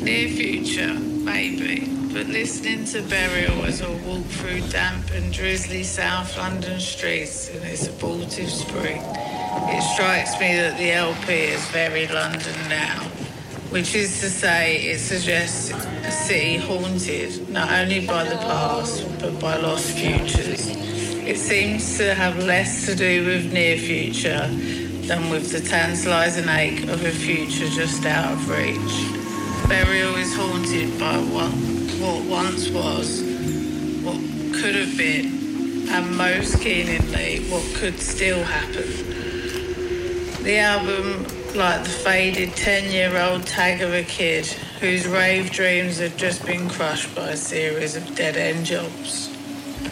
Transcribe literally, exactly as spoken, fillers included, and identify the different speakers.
Speaker 1: Near future, maybe. But listening to Burial as I walk through damp and drizzly South London streets in its abortive spring, it strikes me that the L P is very London now, which is to say it suggests a city haunted not only by the past but by lost futures. It seems to have less to do with near future than with the tantalising ache of a future just out of reach. Burial is haunted by what, what once was, what could have been, and most keeningly, what could still happen. The album, like the faded ten-year-old tag of a kid whose rave dreams have just been crushed by a series of dead-end jobs.